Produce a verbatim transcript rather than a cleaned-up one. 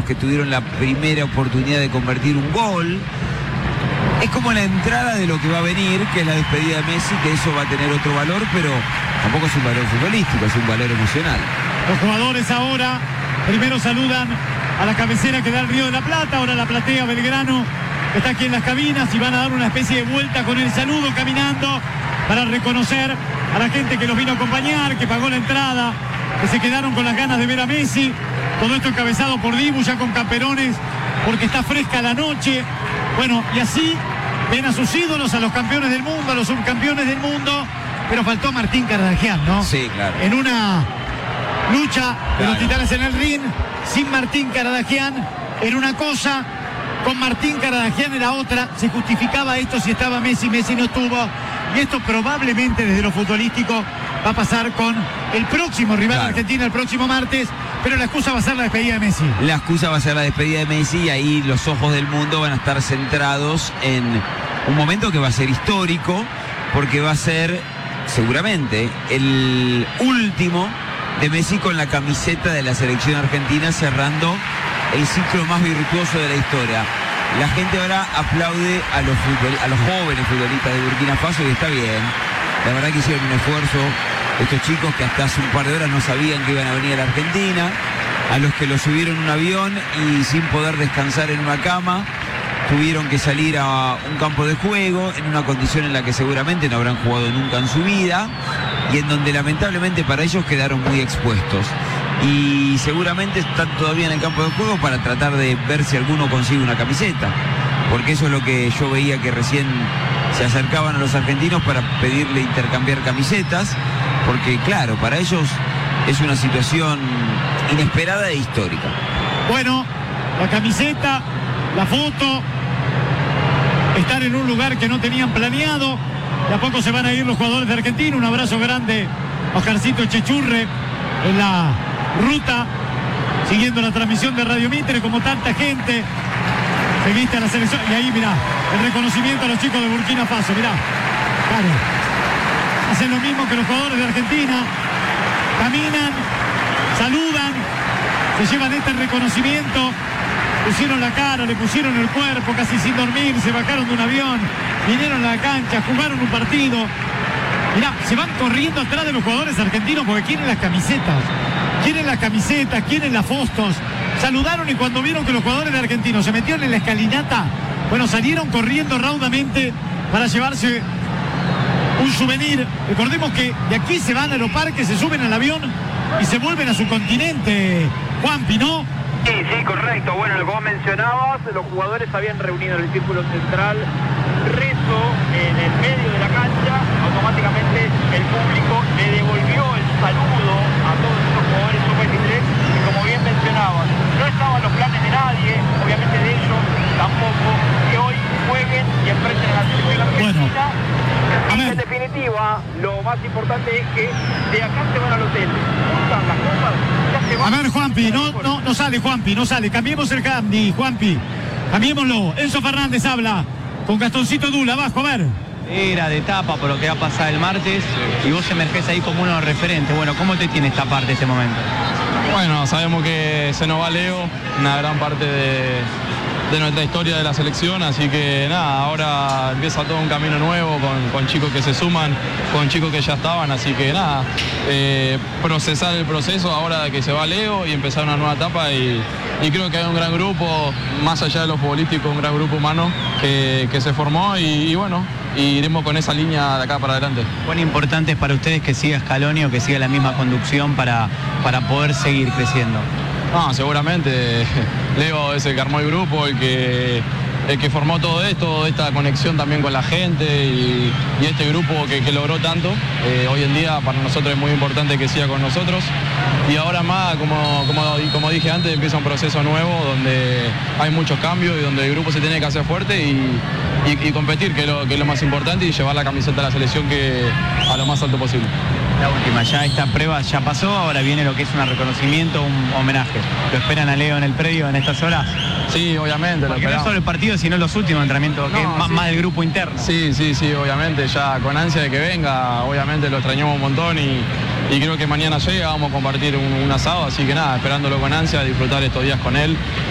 los que tuvieron la primera oportunidad de convertir un gol. Es como la entrada de lo que va a venir, que es la despedida de Messi, que eso va a tener otro valor, pero tampoco es un valor futbolístico, es un valor emocional. Los jugadores ahora primero saludan a la cabecera que da el Río de la Plata, ahora la platea Belgrano está aquí en las cabinas y van a dar una especie de vuelta con el saludo caminando para reconocer a la gente que los vino a acompañar, que pagó la entrada, que se quedaron con las ganas de ver a Messi. Todo esto encabezado por Dibu, ya con camperones, porque está fresca la noche. Bueno, y así ven a sus ídolos, a los campeones del mundo, a los subcampeones del mundo, pero faltó Martín Caradagian, ¿no? Sí, claro. En una lucha de claro. los titanes en el ring, sin Martín Caradagian era una cosa, con Martín Caradagian era otra. Se justificaba esto si estaba Messi, Messi no estuvo, y esto probablemente desde lo futbolístico va a pasar con el próximo rival claro. de Argentina el próximo martes, pero la excusa va a ser la despedida de Messi. La excusa va a ser la despedida de Messi y ahí los ojos del mundo van a estar centrados en un momento que va a ser histórico, porque va a ser seguramente el último de Messi con la camiseta de la selección argentina, cerrando el ciclo más virtuoso de la historia. La gente ahora aplaude a los, futbol, a los jóvenes futbolistas de Burkina Faso y está bien. La verdad que hicieron un esfuerzo estos chicos que hasta hace un par de horas no sabían que iban a venir a la Argentina, a los que los subieron en un avión y sin poder descansar en una cama tuvieron que salir a un campo de juego en una condición en la que seguramente no habrán jugado nunca en su vida y en donde lamentablemente para ellos quedaron muy expuestos. Y seguramente están todavía en el campo de juego para tratar de ver si alguno consigue una camiseta, porque eso es lo que yo veía, que recién se acercaban a los argentinos para pedirle intercambiar camisetas, porque claro, para ellos es una situación inesperada e histórica. Bueno, la camiseta, la foto, estar en un lugar que no tenían planeado. De a poco se van a ir los jugadores de Argentina. Un abrazo grande a Oscarcito Chechurre en la ruta, siguiendo la transmisión de Radio Mitre, como tanta gente. Seguiste a la selección. Y ahí, mirá, el reconocimiento a los chicos de Burkina Faso. Mirá, claro. Hacen lo mismo que los jugadores de Argentina. Caminan, saludan, se llevan este reconocimiento. Pusieron la cara, le pusieron el cuerpo, casi sin dormir, se bajaron de un avión, vinieron a la cancha, jugaron un partido. Mirá, se van corriendo atrás de los jugadores argentinos porque quieren las camisetas. Quieren las camisetas, quieren las fostos. Saludaron y cuando vieron que los jugadores de Argentinos se metieron en la escalinata, bueno, salieron corriendo raudamente para llevarse un souvenir. Recordemos que de aquí se van a los parques, se suben al avión y se vuelven a su continente. Juanpi, ¿no? Sí, sí, correcto. Bueno, como mencionabas, los jugadores habían reunido en el círculo central, rezo en el medio de la cancha. Automáticamente el público le devolvió el saludo a todos estos jugadores sub veintitrés y, como bien mencionabas, no estaban los planes de nadie, obviamente de ellos tampoco, que hoy jueguen y enfrenten a la selección argentina. Bueno, y en definitiva, lo más importante es que de acá se van al hotel, juntan las cosas, ya se van. A ver, Juanpi, no, no, no sale, Juanpi, no sale. Cambiemos el Candy, Juanpi. Cambiémoslo. Enzo Fernández habla con Gastoncito Dula, abajo, a ver. Era de etapa por lo que va a pasar el martes y vos emergés ahí como uno de los referentes. Bueno, ¿cómo te tiene esta parte, este momento? Bueno, sabemos que se nos va Leo, una gran parte de, de nuestra historia de la selección, así que nada, ahora empieza todo un camino nuevo con, con chicos que se suman, con chicos que ya estaban, así que nada, eh, procesar el proceso ahora de que se va Leo y empezar una nueva etapa y, y creo que hay un gran grupo, más allá de lo futbolístico, un gran grupo humano que, que se formó y, y bueno, y iremos con esa línea de acá para adelante. ¿Cuán importante es para ustedes que siga Scaloni o que siga la misma conducción para, para poder seguir creciendo? No, seguramente Leo es el que armó el grupo, el que, el que formó todo esto, esta conexión también con la gente y, y este grupo que, que logró tanto. Eh, hoy en día para nosotros es muy importante que siga con nosotros y ahora más, como, como, como dije antes, empieza un proceso nuevo donde hay muchos cambios y donde el grupo se tiene que hacer fuerte y, y, y competir, que es, lo, que es lo más importante, y llevar la camiseta de la selección que, a lo más alto posible. La última, ya esta prueba ya pasó, ahora viene lo que es un reconocimiento, un homenaje. ¿Lo esperan a Leo en el predio en estas horas? Sí, obviamente. Porque no solo el partido, sino los últimos entrenamientos, que no, es más, sí. más del grupo interno. Sí, sí, sí, obviamente, ya con ansia de que venga, obviamente lo extrañamos un montón y, y creo que mañana llega, vamos a compartir un, un asado, así que nada, esperándolo con ansia, disfrutar estos días con él.